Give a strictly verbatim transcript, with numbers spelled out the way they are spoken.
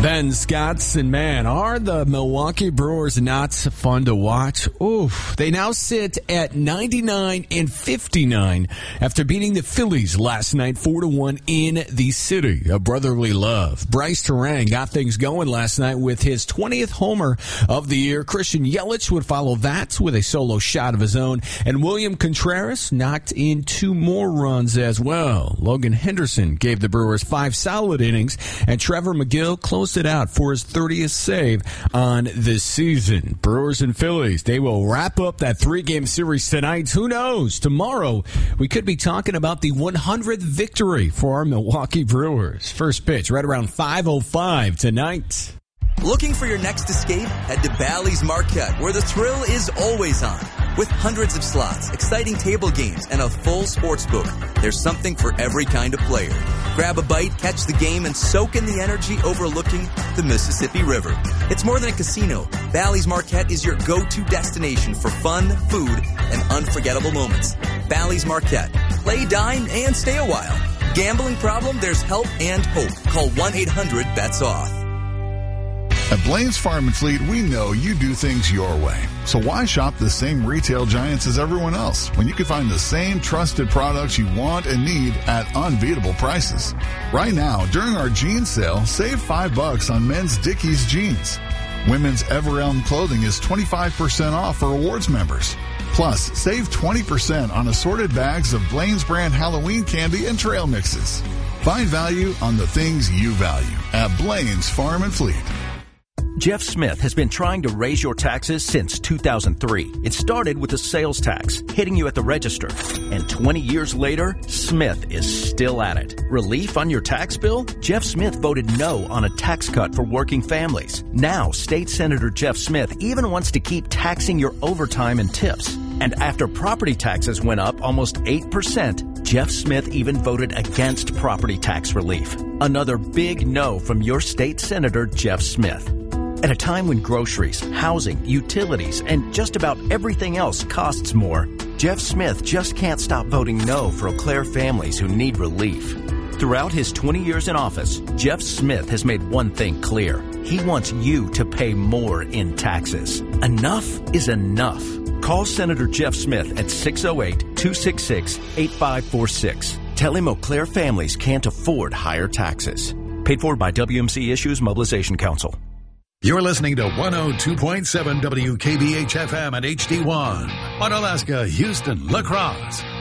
Ben Scotts, and man, are the Milwaukee Brewers not fun to watch? Oof. They now sit at ninety-nine and fifty-nine after beating the Phillies last night four to one in the city of brotherly love. Bryce Terang got things going last night with his twentieth homer of the year. Christian Yelich would follow that with a solo shot of his own, and William Contreras knocked in two more runs as well. Logan Henderson gave the Brewers five solid innings, and Trevor McGill closed it out for his thirtieth save on this season. Brewers and Phillies, they will wrap up that three-game series tonight. Who knows? Tomorrow, we could be talking about the one hundredth victory for our Milwaukee Brewers. First pitch right around five oh five tonight. Looking for your next escape? Head to Bally's Marquette, where the thrill is always on. With hundreds of slots, exciting table games, and a full sports book, there's something for every kind of player. Grab a bite, catch the game, and soak in the energy overlooking the Mississippi River. It's more than a casino. Bally's Marquette is your go-to destination for fun, food, and unforgettable moments. Bally's Marquette. Play, dine, and stay a while. Gambling problem? There's help and hope. Call one eight hundred bets off. At Blaine's Farm and Fleet, we know you do things your way. So why shop the same retail giants as everyone else when you can find the same trusted products you want and need at unbeatable prices? Right now, during our jeans sale, save five bucks on men's Dickies jeans. Women's Everelm clothing is twenty-five percent off for rewards members. Plus, save twenty percent on assorted bags of Blaine's brand Halloween candy and trail mixes. Find value on the things you value at Blaine's Farm and Fleet. Jeff Smith has been trying to raise your taxes since two thousand three. It started with the sales tax, hitting you at the register. And twenty years later, Smith is still at it. Relief on your tax bill? Jeff Smith voted no on a tax cut for working families. Now, State Senator Jeff Smith even wants to keep taxing your overtime and tips. And after property taxes went up almost eight percent, Jeff Smith even voted against property tax relief. Another big no from your state senator, Jeff Smith. At a time when groceries, housing, utilities, and just about everything else costs more, Jeff Smith just can't stop voting no for Eau Claire families who need relief. Throughout his twenty years in office, Jeff Smith has made one thing clear. He wants you to pay more in taxes. Enough is enough. Call Senator Jeff Smith at six oh eight, two six six, eight five four six. Tell him Eau Claire families can't afford higher taxes. Paid for by W M C Issues Mobilization Council. You're listening to one oh two point seven W K B H F M and H D one on Alaska, Houston, La Crosse,